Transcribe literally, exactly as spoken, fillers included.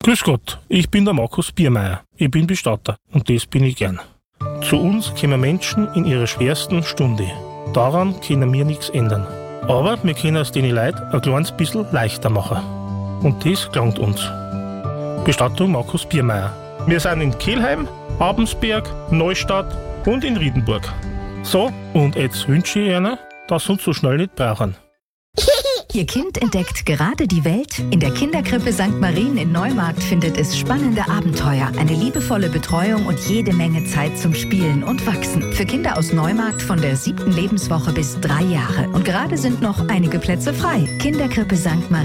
Grüß Gott, ich bin der Markus Biermeier. Ich bin Bestatter und das bin ich gern. Zu uns kommen Menschen in ihrer schwersten Stunde. Daran können wir nichts ändern. Aber wir können es den Leuten ein kleines bisschen leichter machen. Und das gelangt uns. Bestattung Markus Biermeier. Wir sind in Kelheim, Abensberg, Neustadt und in Riedenburg. So, und jetzt wünsche ich Ihnen, dass Sie uns so schnell nicht brauchen. Ihr Kind entdeckt gerade die Welt? In der Kinderkrippe Sankt Marien in Neumarkt findet es spannende Abenteuer, eine liebevolle Betreuung und jede Menge Zeit zum Spielen und Wachsen. Für Kinder aus Neumarkt von der siebten Lebenswoche bis drei Jahre. Und gerade sind noch einige Plätze frei. Kinderkrippe Sankt Marien.